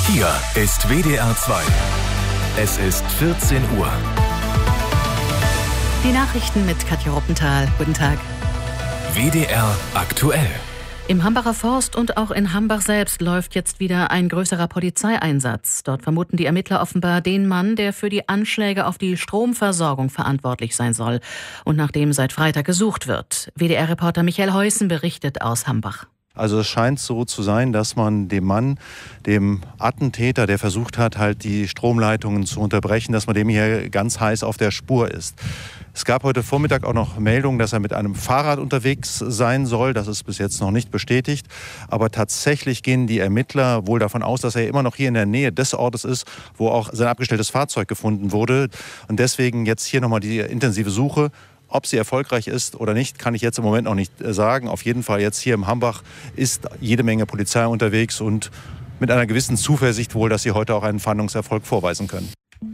Hier ist WDR 2. Es ist 14 Uhr. Die Nachrichten mit Katja Ruppenthal. Guten Tag. WDR aktuell. Im Hambacher Forst und auch in Hambach selbst läuft jetzt wieder ein größerer Polizeieinsatz. Dort vermuten die Ermittler offenbar den Mann, der für die Anschläge auf die Stromversorgung verantwortlich sein soll und nach dem seit Freitag gesucht wird. WDR-Reporter Michael Heusen berichtet aus Hambach. Also es scheint so zu sein, dass man dem Mann, dem Attentäter, der versucht hat, halt die Stromleitungen zu unterbrechen, dass man dem hier ganz heiß auf der Spur ist. Es gab heute Vormittag auch noch Meldungen, dass er mit einem Fahrrad unterwegs sein soll. Das ist bis jetzt noch nicht bestätigt. Aber tatsächlich gehen die Ermittler wohl davon aus, dass er immer noch hier in der Nähe des Ortes ist, wo auch sein abgestelltes Fahrzeug gefunden wurde. Und deswegen jetzt hier nochmal die intensive Suche. Ob sie erfolgreich ist oder nicht, kann ich jetzt im Moment noch nicht sagen. Auf jeden Fall jetzt hier im Hambach ist jede Menge Polizei unterwegs und mit einer gewissen Zuversicht wohl, dass sie heute auch einen Fahndungserfolg vorweisen können.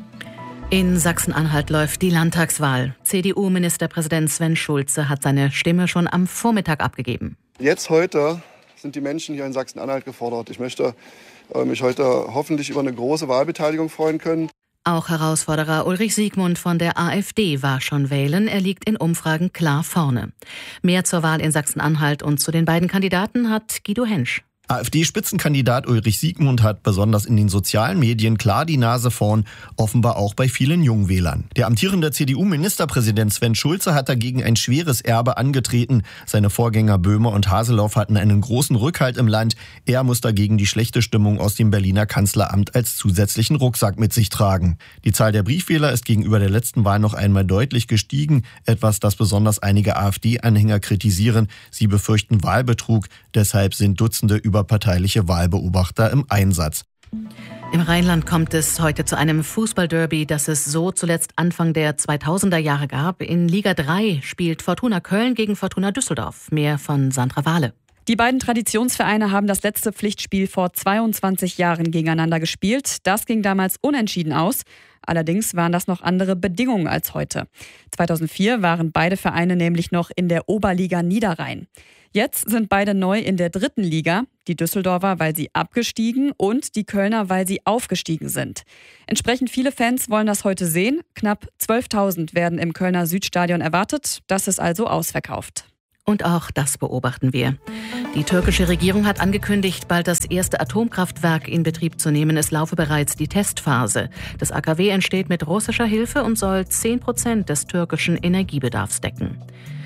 In Sachsen-Anhalt läuft die Landtagswahl. CDU-Ministerpräsident Sven Schulze hat seine Stimme schon am Vormittag abgegeben. Jetzt heute sind die Menschen hier in Sachsen-Anhalt gefordert. Ich möchte mich heute hoffentlich über eine große Wahlbeteiligung freuen können. Auch Herausforderer Ulrich Siegmund von der AfD war schon wählen. Er liegt in Umfragen klar vorne. Mehr zur Wahl in Sachsen-Anhalt und zu den beiden Kandidaten hat Guido Hensch. AfD-Spitzenkandidat Ulrich Siegmund hat besonders in den sozialen Medien klar die Nase vorn, offenbar auch bei vielen Jungwählern. Der amtierende CDU-Ministerpräsident Sven Schulze hat dagegen ein schweres Erbe angetreten. Seine Vorgänger Böhmer und Haseloff hatten einen großen Rückhalt im Land. Er muss dagegen die schlechte Stimmung aus dem Berliner Kanzleramt als zusätzlichen Rucksack mit sich tragen. Die Zahl der Briefwähler ist gegenüber der letzten Wahl noch einmal deutlich gestiegen. Etwas, das besonders einige AfD-Anhänger kritisieren. Sie befürchten Wahlbetrug. Deshalb sind Dutzende überparteiliche Wahlbeobachter im Einsatz. Im Rheinland kommt es heute zu einem Fußballderby, das es so zuletzt Anfang der 2000er Jahre gab. In Liga 3 spielt Fortuna Köln gegen Fortuna Düsseldorf. Mehr von Sandra Wahle. Die beiden Traditionsvereine haben das letzte Pflichtspiel vor 22 Jahren gegeneinander gespielt. Das ging damals unentschieden aus. Allerdings waren das noch andere Bedingungen als heute. 2004 waren beide Vereine nämlich noch in der Oberliga Niederrhein. Jetzt sind beide neu in der 3. Liga, die Düsseldorfer, weil sie abgestiegen und die Kölner, weil sie aufgestiegen sind. Entsprechend viele Fans wollen das heute sehen. Knapp 12.000 werden im Kölner Südstadion erwartet. Das ist also ausverkauft. Und auch das beobachten wir. Die türkische Regierung hat angekündigt, bald das erste Atomkraftwerk in Betrieb zu nehmen. Es laufe bereits die Testphase. Das AKW entsteht mit russischer Hilfe und soll 10% des türkischen Energiebedarfs decken.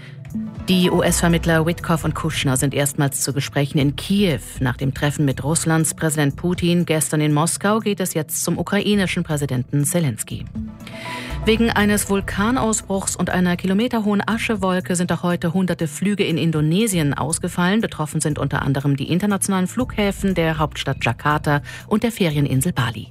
Die US-Vermittler Witkoff und Kushner sind erstmals zu Gesprächen in Kiew. Nach dem Treffen mit Russlands Präsident Putin gestern in Moskau geht es jetzt zum ukrainischen Präsidenten Zelensky. Wegen eines Vulkanausbruchs und einer kilometerhohen Aschewolke sind auch heute hunderte Flüge in Indonesien ausgefallen. Betroffen sind unter anderem die internationalen Flughäfen der Hauptstadt Jakarta und der Ferieninsel Bali.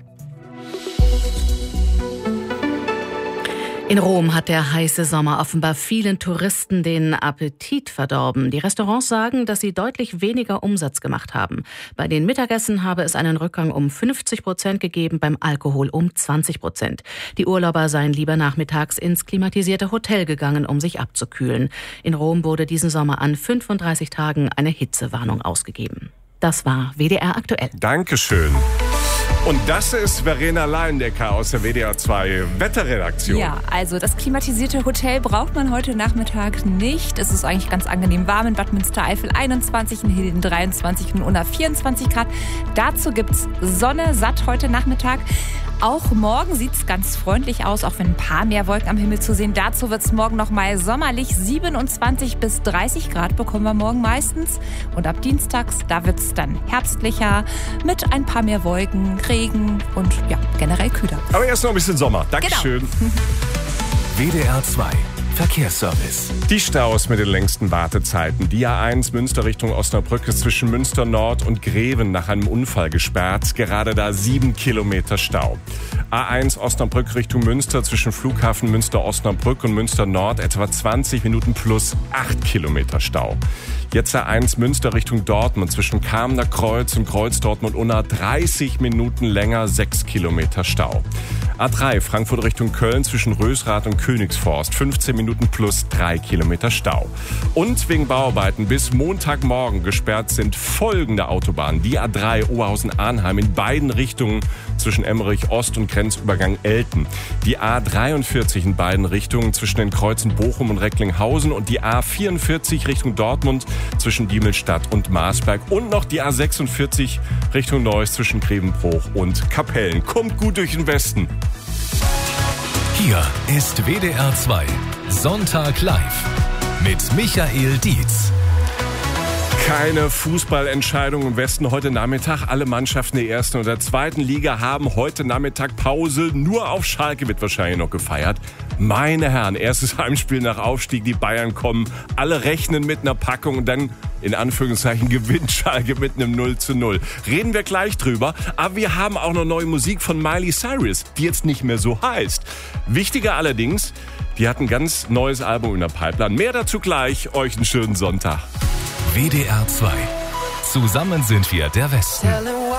In Rom hat der heiße Sommer offenbar vielen Touristen den Appetit verdorben. Die Restaurants sagen, dass sie deutlich weniger Umsatz gemacht haben. Bei den Mittagessen habe es einen Rückgang um 50% gegeben, beim Alkohol um 20%. Die Urlauber seien lieber nachmittags ins klimatisierte Hotel gegangen, um sich abzukühlen. In Rom wurde diesen Sommer an 35 Tagen eine Hitzewarnung ausgegeben. Das war WDR aktuell. Dankeschön. Und das ist Verena Leindecker aus der WDR 2 Wetterredaktion. Ja, also das klimatisierte Hotel braucht man heute Nachmittag nicht. Es ist eigentlich ganz angenehm warm in Bad Münstereifel 21, in Hilden 23 und Unna 24 Grad. Dazu gibt's Sonne satt heute Nachmittag. Auch morgen sieht's ganz freundlich aus, auch wenn ein paar mehr Wolken am Himmel zu sehen. Dazu wird's morgen noch mal sommerlich. 27 bis 30 Grad bekommen wir morgen meistens. Und ab Dienstags, da wird's dann herbstlicher mit ein paar mehr Wolken, Regen und ja, generell kühler. Aber erst noch ein bisschen Sommer. Dankeschön. Genau. WDR 2 Verkehrsservice. Die Staus mit den längsten Wartezeiten. Die A1 Münster Richtung Osnabrück ist zwischen Münster Nord und Greven nach einem Unfall gesperrt. Gerade da 7 Kilometer Stau. A1 Osnabrück Richtung Münster zwischen Flughafen Münster-Osnabrück und Münster Nord etwa 20 Minuten plus 8 Kilometer Stau. Jetzt A1 Münster Richtung Dortmund zwischen Kamener Kreuz und Kreuz Dortmund-Unna 30 Minuten länger, 6 Kilometer Stau. A3 Frankfurt Richtung Köln zwischen Rösrath und Königsforst. 15 Minuten plus 3 Kilometer Stau. Und wegen Bauarbeiten bis Montagmorgen gesperrt sind folgende Autobahnen. Die A3 Oberhausen-Arnheim in beiden Richtungen zwischen Emmerich Ost und Grenzübergang Elten. Die A43 in beiden Richtungen zwischen den Kreuzen Bochum und Recklinghausen und die A44 Richtung Dortmund zwischen Diemelstadt und Marsberg und noch die A46 Richtung Neuss zwischen Grevenbruch und Kapellen. Kommt gut durch den Westen. Hier ist WDR 2 Sonntag live mit Michael Dietz. Keine Fußballentscheidung im Westen heute Nachmittag. Alle Mannschaften der ersten und der zweiten Liga haben heute Nachmittag Pause. Nur auf Schalke wird wahrscheinlich noch gefeiert. Meine Herren, erstes Heimspiel nach Aufstieg. Die Bayern kommen. Alle rechnen mit einer Packung und dann, in Anführungszeichen, gewinnt Schalke mit einem 0:0. Reden wir gleich drüber. Aber wir haben auch noch neue Musik von Miley Cyrus, die jetzt nicht mehr so heißt. Wichtiger allerdings, die hat ein ganz neues Album in der Pipeline. Mehr dazu gleich. Euch einen schönen Sonntag. WDR 2. Zusammen sind wir der Westen.